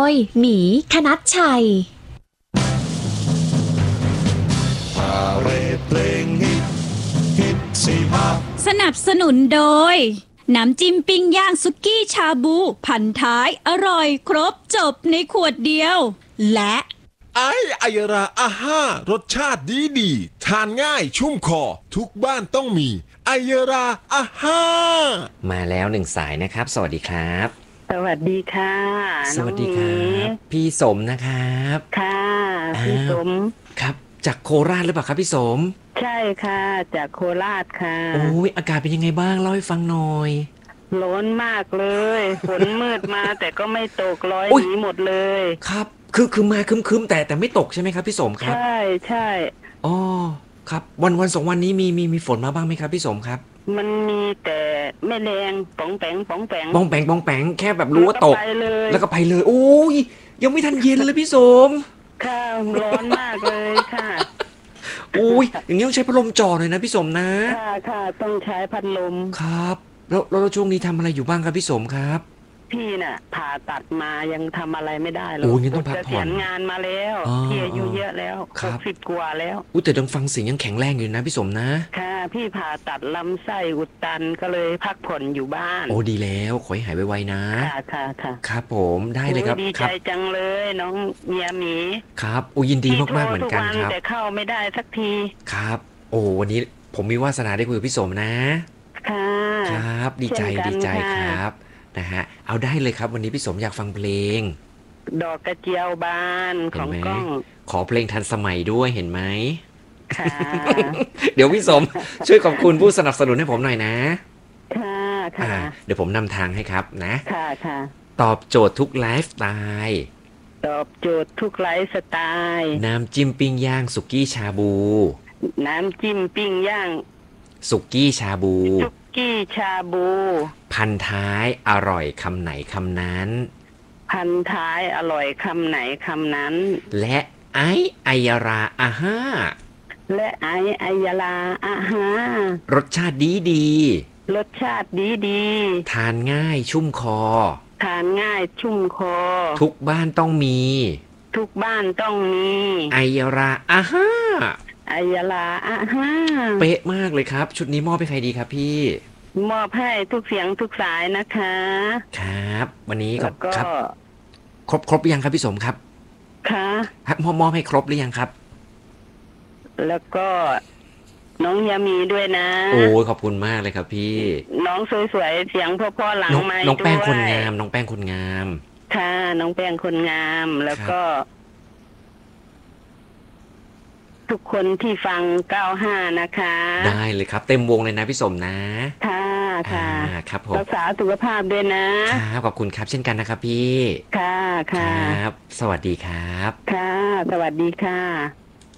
ยหมีคณัชชัยพาเรดเพลงฮิตสีพาสนับสนุนโดยน้ำจิ้มปิ้งย่างสุกี้ชาบูพันท้ายอร่อยครบจบในขวดเดียวและไอยราอาห้ารสชาติดีทานง่ายชุ่มคอทุกบ้านต้องมีไอยราอาห้ามาแล้วหนึ่งสายนะครับสวัสดีครับสวัสดีค่ะสวัสดีครับพี่สมนะครับค่ะพี่สมครับจากโคราชหรือเปล่าครับพี่สมใช่ค่ะจากโคราชค่ะโอ้ยอากาศเป็นยังไงบ้างเล่าให้ฟังหน่อยร้อนมากเลยฝนมืดมาแต่ก็ไม่ตกร้อยหนีหมดเลยครับคือมาคึมๆแต่ไม่ตกใช่ไหมครับพี่สมครับใช่อ๋อครับวันสองวันนี้มีฝนมาบ้างไหมครับพี่สมครับมันมีแต่ไม่แรงป๋องแปงแค่แบบรู้ว่าตกแล้วก็ไปเลยโอ้ยยังไม่ทันเย็นเลยพี่สมค่ะร้อนมากเลยค่ะโอ้ยอย่างนี้ต้องใช้พัดลมจ่อหน่อยนะพี่สมนะค่ะต้องใช้พัดลมครับแล้วช่วงนี้ทำอะไรอยู่บ้างครับพี่สมครับพี่น่ะผ่าตัดมายังทำอะไรไม่ได้เลยต้องพักผ่อนงานมาแล้วพี่อายุเยอะแล้ว60 กว่าแล้วแต่ดังฟังเสียงยังแข็งแรงอยู่นะพี่สมนะค่ะพี่ผ่าตัดลำไส้อุดตันก็เลยพักผ่อนอยู่บ้านโอ้ดีแล้วขอให้หายไวๆนะค่ะครับผมได้เลยครับดีใจจังเลยน้องเมียหมีครับยินดีมากๆเหมือนกันครับแต่เข้าไม่ได้สักทีครับวันนี้ผมมีวาสนาได้คุยกับพี่สมนะค่ะครับดีใจครับนะฮะเอาได้เลยครับวันนี้พี่สมอยากฟังเพลงดอกกระเจียวบานของก้องขอเพลงทันสมัยด้วยเห็นไหมค่ะเดี๋ยวพี่สมช่วยขอบคุณผู้สนับสนุนให้ผมหน่อยนะค่ะเดี๋ยวผมนำทางให้ครับนะค่ะตอบโจทย์ทุกไลฟ์สไตล์ตอบโจทย์ทุกไลฟ์สไตล์น้ำจิ้มปิ้งย่างสุกี้ชาบูน้ำจิ้มปิ้งย่างสุกี้ชาบูชาบูพันท้ายอร่อยคำไหนคำนั้นพันท้ายอร่อยคำไหนคำนั้นและไอยาราอาห้าและไอยาลาอาห้ารสชาติดีรสชาติดีทานง่ายชุ่มคอทุกบ้านต้องมีไอยาราอาห้าไอยาลาอาห้าเป๊ะมากเลยครับชุดนี้มอบให้ใครดีครับพี่มอบให้ทุกเสียงทุกสายนะคะครับวันนี้ครับครบหรือยังครับพี่สมครับค่ะมอบให้ครบหรือยังครับแล้วก็น้องยามีด้วยนะโอ้ขอบคุณมากเลยครับพี่น้องสวยๆเสียงพ่อหลังไม้ด้วยน้องแป้งคนงามน้องแป้งคนงามค่ะน้องแป้งคนงามแล้วก็ทุกคนที่ฟัง95นะคะได้เลยครับเต็มวงเลยนะพี่สมนะค่ะครับผมรักษาสุขภาพด้วยนะครับขอบคุณครับเช่นกันนะครับพี่ค่ะครับสวัสดีครับค่ะสวัสดีค่ะ